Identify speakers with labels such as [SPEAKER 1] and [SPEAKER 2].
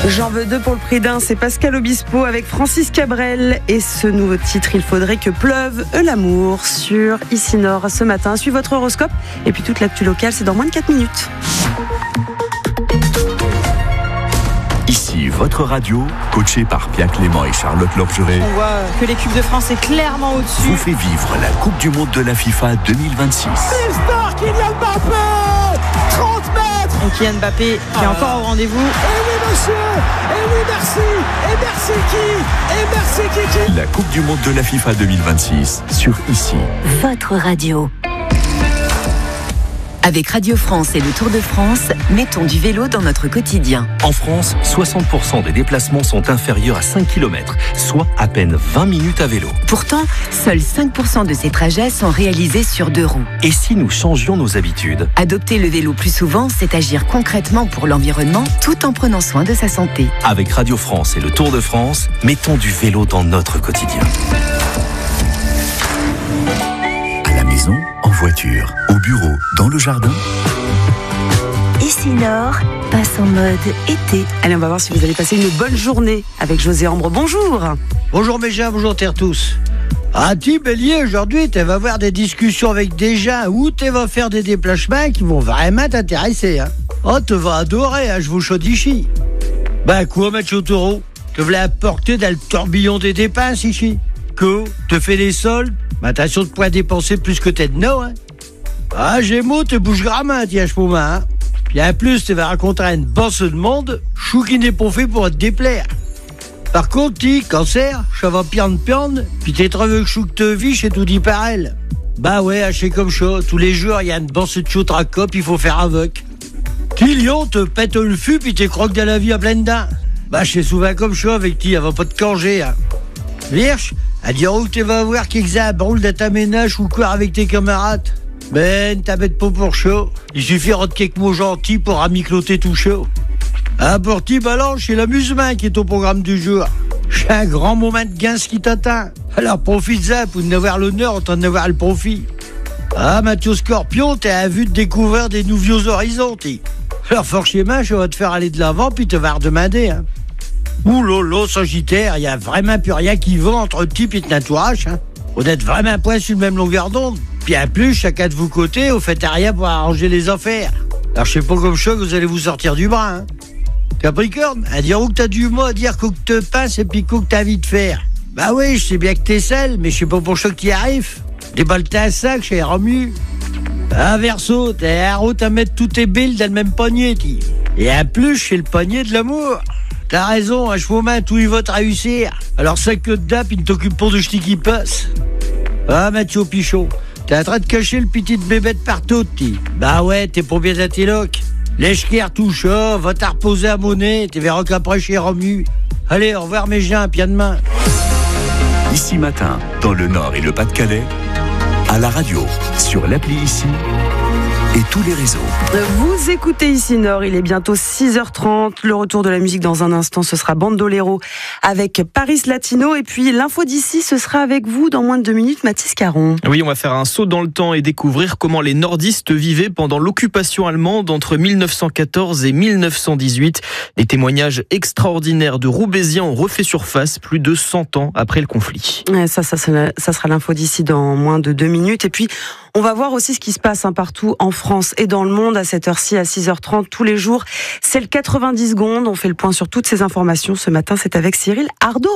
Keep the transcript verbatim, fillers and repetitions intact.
[SPEAKER 1] J'en veux deux pour le prix d'un, c'est Pascal Obispo avec Francis Cabrel et ce nouveau titre, Il faudrait que pleuve l'amour sur Ici Nord ce matin. Suivez votre horoscope et puis toute l'actu locale, c'est dans moins de quatre minutes.
[SPEAKER 2] Ici votre radio, coachée par Pierre Clément et Charlotte Lorgeret.
[SPEAKER 3] On voit que l'équipe de France est clairement au-dessus.
[SPEAKER 2] Vous fait vivre la Coupe du Monde de la FIFA deux mille vingt-six.
[SPEAKER 4] L'histoire, Kylian Mbappé, trente mètres.
[SPEAKER 3] Donc Kylian Mbappé qui ah. est encore au rendez-vous.
[SPEAKER 4] Et oui monsieur, et oui merci, et merci qui, et merci qui, qui.
[SPEAKER 2] La Coupe du Monde de la FIFA deux mille vingt-six sur Ici.
[SPEAKER 5] Votre radio. Avec Radio France et le Tour de France, mettons du vélo dans notre quotidien.
[SPEAKER 6] En France, soixante pour cent des déplacements sont inférieurs à cinq kilomètres, soit à peine vingt minutes à vélo.
[SPEAKER 5] Pourtant, seuls cinq pour cent de ces trajets sont réalisés sur deux roues.
[SPEAKER 6] Et si nous changions nos habitudes ?
[SPEAKER 5] Adopter le vélo plus souvent, c'est agir concrètement pour l'environnement tout en prenant soin de sa santé.
[SPEAKER 6] Avec Radio France et le Tour de France, mettons du vélo dans notre quotidien.
[SPEAKER 2] À la maison, en voiture, au bureau, dans le jardin.
[SPEAKER 5] Ici Nord passe en mode été.
[SPEAKER 1] Allez, on va voir si vous allez passer une bonne journée avec José Ambre. Bonjour.
[SPEAKER 7] Bonjour mes gens, bonjour terre tous. Ah tu Bélier, aujourd'hui tu vas avoir des discussions avec des gens ou tu vas faire des déplacements qui vont vraiment t'intéresser. Hein. Oh, tu vas adorer, hein, je vous chaud d'ici. Ben quoi, macho taureau? Te voilà apporter dans le tourbillon des dépenses ici. Quoi? Te fais les soldes? Mais attention de pas dépenser plus que t'es de no, hein. Ah, Gémeaux, te bouge grammin, tiens, je hein. Puis en plus, tu vas rencontrer une bosse de monde, chou qui n'est pas fait pour te déplaire. Par contre, ti, cancer, ça va piande piande, puis t'es trop que chou que te vis, c'est tout dit par elle. Bah ouais, haché comme chaud, tous les jours, il y a une bosse de chaude à cop, il faut faire avec. Ti, lion, te pète le fût, puis t'es croque de la vie à pleine dents. Bah, c'est souvent comme chaud avec ti, elle va pas te canger, hein. Vierge, à dire où tu vas voir qui exabe, roule de ta ménage ou quoi avec tes camarades. Ben, t'abête pas pour chaud. Il suffit de quelques mots gentils pour amicloter tout chaud. Ah, pour ti balance, c'est l'amusement qui est au programme du jour. C'est un grand moment de gain qui t'attend. Alors profite-en pour en avoir l'honneur, autant en avoir le profit. Ah, Mathieu Scorpion, t'es à vue de découvrir des nouveaux horizons, ti. Alors forcément, je vais te faire aller de l'avant puis te va redemander, hein. Ouh lolo, Sagittaire, il y a vraiment plus rien qui va entre type et de entourage. Hein. On est vraiment point sur le même longueur d'onde. Puis en plus, chacun de vos côtés, vous faites rien pour arranger les affaires. Alors je sais pas comme ça que vous allez vous sortir du bras. Hein. Capricorne, à dire où que t'as du mot à dire quoi que te passe et puis quoi que t'as envie de faire. Bah oui, je sais bien que t'es seul, mais je sais pas pour ça que t'y arrives. Déballe-toi un sac, chez Romu. Ah Verseau, t'es à route à mettre tous tes billes dans le même poignet, t'y. Et en plus, c'est le poignet de l'amour. T'as raison, à cheval main, tout y va te réussir. Alors ça que dedans, puis ne t'occupe pas de ch'ti qui passe. Ah, Mathieu Pichot, t'es en train de cacher le petit bébé de partout, ti. Bah ouais, t'es pas bien à tes locs. Lèche-qui tout chaud, va t'en reposer à monnaie, t'es verras qu'après chez Romu. Allez, au revoir mes gens, puis à demain.
[SPEAKER 2] Ici matin, dans le Nord et le Pas-de-Calais, à la radio, sur l'appli Ici et tous les réseaux.
[SPEAKER 1] Vous écoutez Ici Nord, il est bientôt six heures trente. Le retour de la musique dans un instant, ce sera Bandolero avec Paris Latino. Et puis l'info d'ici, ce sera avec vous dans moins de deux minutes, Mathis Caron.
[SPEAKER 8] Oui, on va faire un saut dans le temps et découvrir comment les nordistes vivaient pendant l'occupation allemande entre mille neuf cent quatorze et mille neuf cent dix-huit. Les témoignages extraordinaires de Roubaisiens ont refait surface plus de cent ans après le conflit.
[SPEAKER 1] Ça, ça, ça, ça sera l'info d'ici dans moins de deux minutes. Et puis, on va voir aussi ce qui se passe hein, partout en France et dans le monde à cette heure-ci, à six heures trente tous les jours. C'est le quatre-vingt-dix secondes. On fait le point sur toutes ces informations. Ce matin, c'est avec Cyril Ardo.